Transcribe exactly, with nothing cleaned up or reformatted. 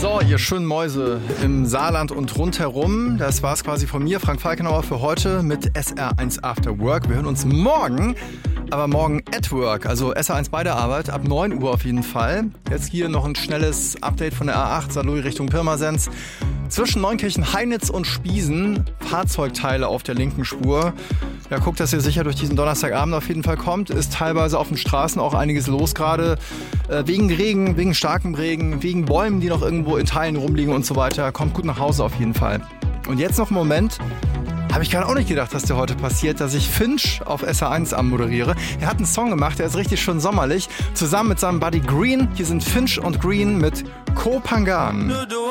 So, ihr schönen Mäuse im Saarland und rundherum. Das war's quasi von mir, Frank Falkenauer, für heute mit S R eins After Work. Wir hören uns morgen, aber morgen at Work, also S R eins bei der Arbeit, ab neun Uhr auf jeden Fall. Jetzt hier noch ein schnelles Update von der A acht, Saarlouis Richtung Pirmasens. Zwischen Neunkirchen, Heinitz und Spiesen, Fahrzeugteile auf der linken Spur. Ja, guckt, dass ihr sicher durch diesen Donnerstagabend auf jeden Fall kommt. Ist teilweise auf den Straßen auch einiges los gerade. Äh, wegen Regen, wegen starkem Regen, wegen Bäumen, die noch irgendwo in Teilen rumliegen und so weiter. Kommt gut nach Hause auf jeden Fall. Und jetzt noch einen Moment. Habe ich gerade auch nicht gedacht, dass der heute passiert, dass ich Finch auf S R eins anmoderiere. Er hat einen Song gemacht, der ist richtig schön sommerlich. Zusammen mit seinem Buddy Green. Hier sind Finch und Green mit Kopangan.